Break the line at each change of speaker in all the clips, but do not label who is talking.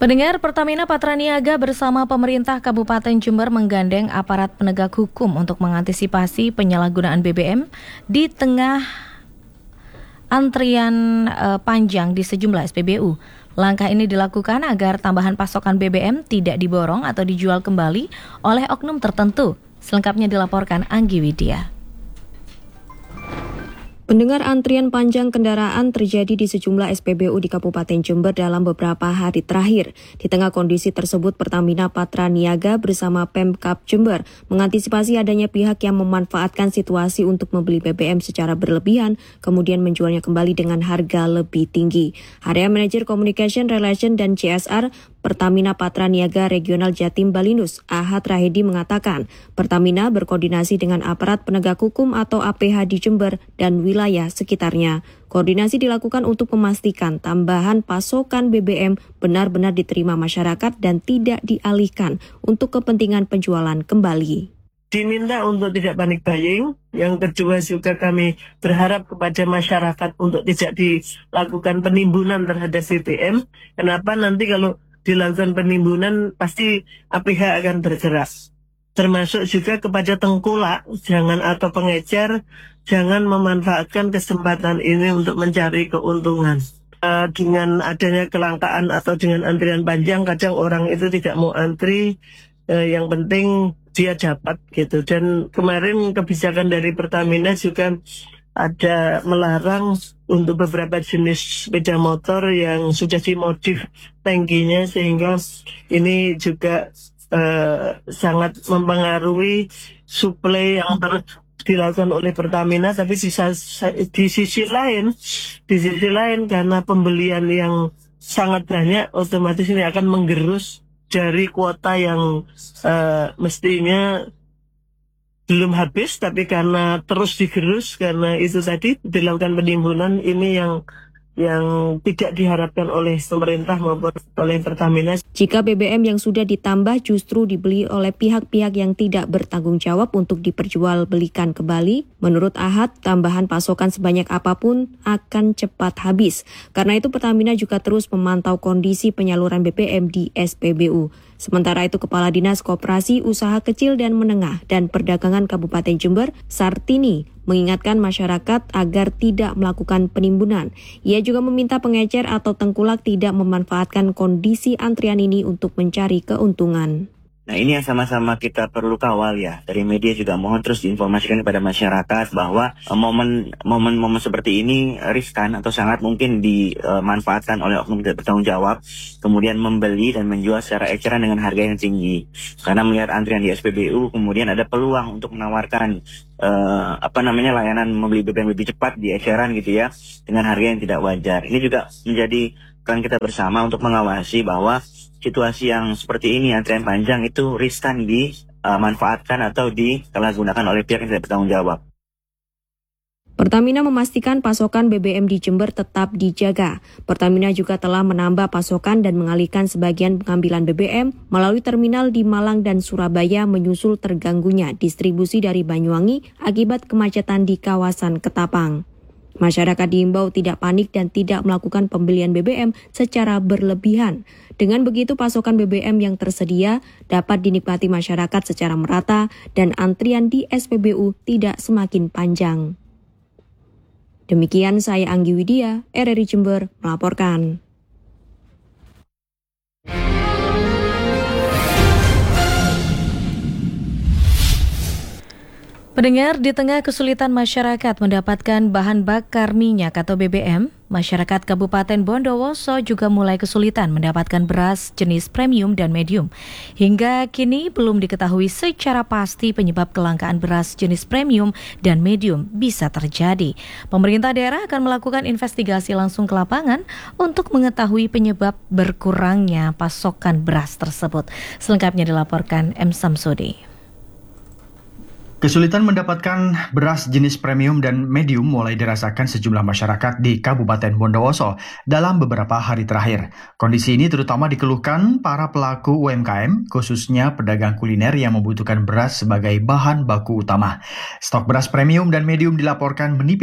Pendengar, Pertamina Patraniaga bersama pemerintah Kabupaten Jember menggandeng aparat penegak hukum untuk mengantisipasi penyalahgunaan BBM di tengah antrian panjang di sejumlah SPBU. Langkah ini dilakukan agar tambahan pasokan BBM tidak diborong atau dijual kembali oleh oknum tertentu. Selengkapnya dilaporkan Anggi Widya.
Pendengar, antrian panjang kendaraan terjadi di sejumlah SPBU di Kabupaten Jember dalam beberapa hari terakhir. Di tengah kondisi tersebut, Pertamina Patraniaga bersama Pemkab Jember mengantisipasi adanya pihak yang memanfaatkan situasi untuk membeli BBM secara berlebihan, kemudian menjualnya kembali dengan harga lebih tinggi. Area Manager Communication Relation dan CSR Pertamina Patraniaga Regional Jatim Balinus, Ahad Rahedi mengatakan, Pertamina berkoordinasi dengan aparat penegak hukum atau APH di Jember dan wilayah sekitarnya. Koordinasi dilakukan untuk memastikan tambahan pasokan BBM benar-benar diterima masyarakat dan tidak dialihkan untuk kepentingan penjualan kembali.
Diminta untuk tidak panik buying. Yang kedua juga kami berharap kepada masyarakat untuk tidak dilakukan penimbunan terhadap BBM. Kenapa nanti kalau dilakukan penimbunan pasti APH akan bergerak. Termasuk juga kepada tengkulak, jangan atau pengecer, jangan memanfaatkan kesempatan ini untuk mencari keuntungan. Dengan adanya kelangkaan atau dengan antrian panjang, kadang orang itu tidak mau antri, yang penting dia dapat gitu. Dan kemarin kebijakan dari Pertamina juga ada melarang untuk beberapa jenis sepeda motor yang sudah dimodif tangkinya, sehingga ini juga sangat mempengaruhi suplai yang dilakukan oleh Pertamina. Tapi di sisi lain karena pembelian yang sangat banyak, otomatis ini akan menggerus dari kuota yang mestinya belum habis, tapi karena terus digerus, karena itu tadi dilakukan penimbunan, ini yang tidak diharapkan oleh pemerintah maupun oleh Pertamina.
Jika BBM yang sudah ditambah justru dibeli oleh pihak-pihak yang tidak bertanggung jawab untuk diperjualbelikan kembali, menurut Ahad, tambahan pasokan sebanyak apapun akan cepat habis. Karena itu Pertamina juga terus memantau kondisi penyaluran BBM di SPBU. Sementara itu, Kepala Dinas Koperasi Usaha Kecil dan Menengah dan Perdagangan Kabupaten Jember, Sartini, mengingatkan masyarakat agar tidak melakukan penimbunan. Ia juga meminta pengecer atau tengkulak tidak memanfaatkan kondisi antrian ini untuk mencari keuntungan.
Nah, ini yang sama-sama kita perlu kawal ya. Dari media juga mohon terus diinformasikan kepada masyarakat bahwa momen-momen seperti ini riskan atau sangat mungkin dimanfaatkan oleh oknum tidak bertanggung jawab, kemudian membeli dan menjual secara eceran dengan harga yang tinggi. Karena melihat antrian di SPBU, kemudian ada peluang untuk menawarkan layanan membeli BBM lebih cepat di eceran gitu ya, dengan harga yang tidak wajar. Ini juga menjadi peran kita bersama untuk mengawasi bahwa situasi yang seperti ini, antrian panjang itu riskan dimanfaatkan atau disalahgunakan oleh pihak yang tidak bertanggung jawab.
Pertamina memastikan pasokan BBM di Jember tetap dijaga. Pertamina juga telah menambah pasokan dan mengalihkan sebagian pengambilan BBM melalui terminal di Malang dan Surabaya menyusul terganggunya distribusi dari Banyuwangi akibat kemacetan di kawasan Ketapang. Masyarakat diimbau tidak panik dan tidak melakukan pembelian BBM secara berlebihan. Dengan begitu, pasokan BBM yang tersedia dapat dinikmati masyarakat secara merata dan antrian di SPBU tidak semakin panjang. Demikian saya Anggi Widya, RRI Jember melaporkan.
Pendengar, di tengah kesulitan masyarakat mendapatkan bahan bakar minyak atau BBM, masyarakat Kabupaten Bondowoso juga mulai kesulitan mendapatkan beras jenis premium dan medium. Hingga kini belum diketahui secara pasti penyebab kelangkaan beras jenis premium dan medium bisa terjadi. Pemerintah daerah akan melakukan investigasi langsung ke lapangan untuk mengetahui penyebab berkurangnya pasokan beras tersebut. Selengkapnya dilaporkan M. Samsudi.
Kesulitan mendapatkan beras jenis premium dan medium mulai dirasakan sejumlah masyarakat di Kabupaten Bondowoso dalam beberapa hari terakhir. Kondisi ini terutama dikeluhkan para pelaku UMKM, khususnya pedagang kuliner yang membutuhkan beras sebagai bahan baku utama. Stok beras premium dan medium dilaporkan menipis,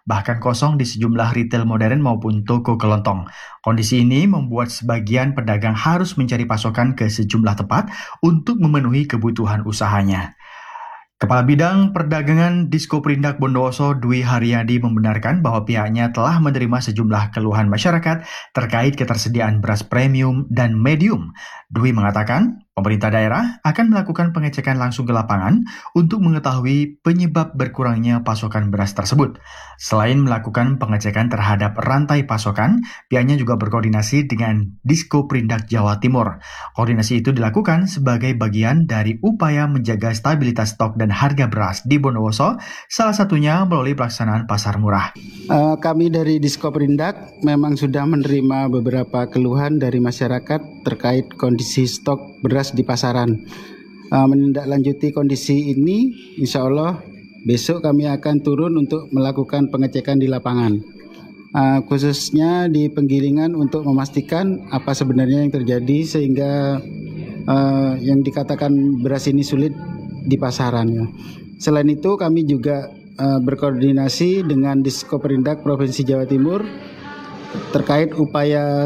bahkan kosong di sejumlah retail modern maupun toko kelontong. Kondisi ini membuat sebagian pedagang harus mencari pasokan ke sejumlah tempat untuk memenuhi kebutuhan usahanya. Kepala Bidang Perdagangan Diskoperindak Bondowoso Dwi Haryadi membenarkan bahwa pihaknya telah menerima sejumlah keluhan masyarakat terkait ketersediaan beras premium dan medium. Dwi mengatakan pemerintah daerah akan melakukan pengecekan langsung ke lapangan untuk mengetahui penyebab berkurangnya pasokan beras tersebut. Selain melakukan pengecekan terhadap rantai pasokan, pihaknya juga berkoordinasi dengan Diskoperindak Jawa Timur. Koordinasi itu dilakukan sebagai bagian dari upaya menjaga stabilitas stok dan harga beras di Bondowoso, salah satunya melalui pelaksanaan pasar murah.
Kami dari Diskoperindak memang sudah menerima beberapa keluhan dari masyarakat terkait kondisi stok beras di pasaran. Menindaklanjuti kondisi ini, insya Allah besok kami akan turun untuk melakukan pengecekan di lapangan, khususnya di penggilingan untuk memastikan apa sebenarnya yang terjadi sehingga yang dikatakan beras ini sulit di pasaran. Selain itu kami juga berkoordinasi dengan Diskoperindak Provinsi Jawa Timur terkait upaya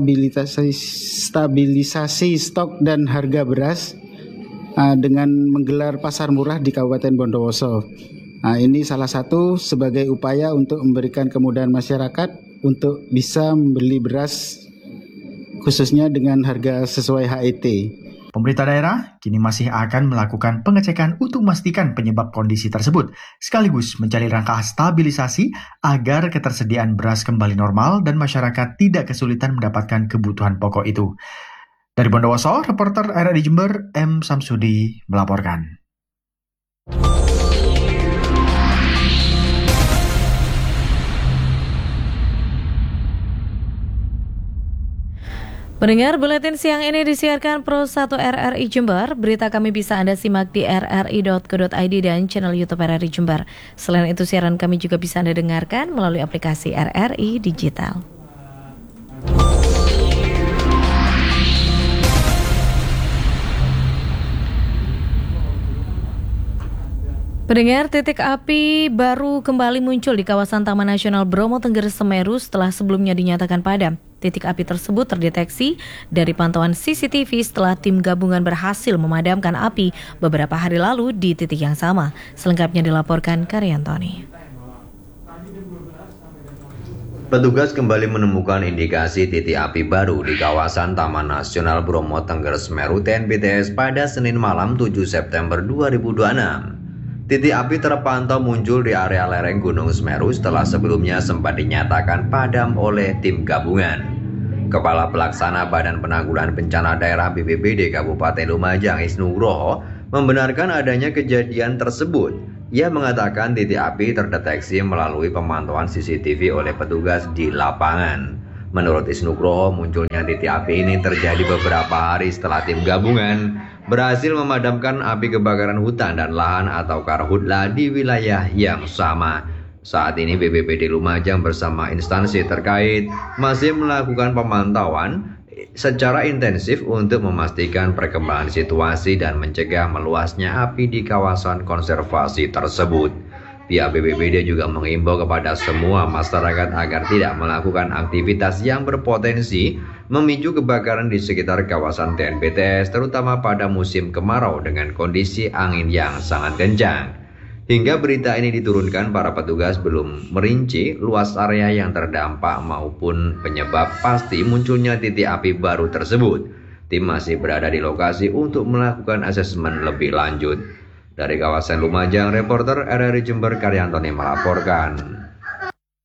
stabilisasi stok dan harga beras dengan menggelar pasar murah di Kabupaten Bondowoso. Ini salah satu sebagai upaya untuk memberikan kemudahan masyarakat untuk bisa membeli beras khususnya dengan harga sesuai HET.
Pemerintah daerah kini masih akan melakukan pengecekan untuk memastikan penyebab kondisi tersebut, sekaligus mencari langkah stabilisasi agar ketersediaan beras kembali normal dan masyarakat tidak kesulitan mendapatkan kebutuhan pokok itu. Dari Bondowoso, reporter RRI Jember, M. Samsudi melaporkan.
Pendengar, buletin siang ini disiarkan Pro 1 RRI Jember. Berita kami bisa Anda simak di rri.co.id dan channel YouTube RRI Jember. Selain itu, siaran kami juga bisa Anda dengarkan melalui aplikasi RRI Digital. Pendengar, titik api baru kembali muncul di kawasan Taman Nasional Bromo Tengger Semeru setelah sebelumnya dinyatakan padam. Titik api tersebut terdeteksi dari pantauan CCTV setelah tim gabungan berhasil memadamkan api beberapa hari lalu di titik yang sama. Selengkapnya dilaporkan Karyantoni.
Petugas kembali menemukan indikasi titik api baru di kawasan Taman Nasional Bromo Tengger Semeru TNBTS pada Senin malam 7 September 2026. Titik api terpantau muncul di area lereng Gunung Semeru setelah sebelumnya sempat dinyatakan padam oleh tim gabungan. Kepala Pelaksana Badan Penanggulangan Bencana Daerah BPBD Kabupaten Lumajang Isnu Nugroho membenarkan adanya kejadian tersebut. Ia mengatakan titik api terdeteksi melalui pemantauan CCTV oleh petugas di lapangan. Menurut Isnu Nugroho, munculnya titik api ini terjadi beberapa hari setelah tim gabungan berhasil memadamkan api kebakaran hutan dan lahan atau karhutla di wilayah yang sama. Saat ini BPBD Lumajang bersama instansi terkait masih melakukan pemantauan secara intensif untuk memastikan perkembangan situasi dan mencegah meluasnya api di kawasan konservasi tersebut. Pihak BPBD juga mengimbau kepada semua masyarakat agar tidak melakukan aktivitas yang berpotensi memicu kebakaran di sekitar kawasan TNBTS, terutama pada musim kemarau dengan kondisi angin yang sangat kencang. Hingga berita ini diturunkan, para petugas belum merinci luas area yang terdampak maupun penyebab pasti munculnya titik api baru tersebut. Tim masih berada di lokasi untuk melakukan asesmen lebih lanjut. Dari kawasan Lumajang, reporter RRI Jember Karyantoni melaporkan.